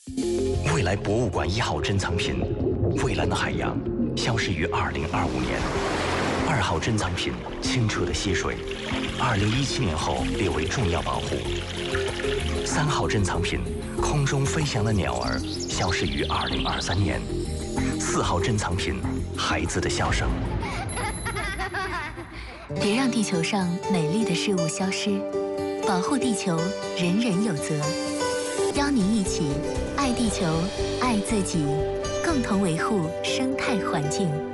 未来博物馆1号珍藏品《蔚蓝的海洋》消失于2025年，2号珍藏品清澈的溪水，2017年后列为重要保护。3号珍藏品空中飞翔的鸟儿消失于2023年，4号珍藏品孩子的笑声。 别让地球上美丽的事物消失，保护地球，人人有责。邀您一起爱地球，爱自己，共同维护生态环境。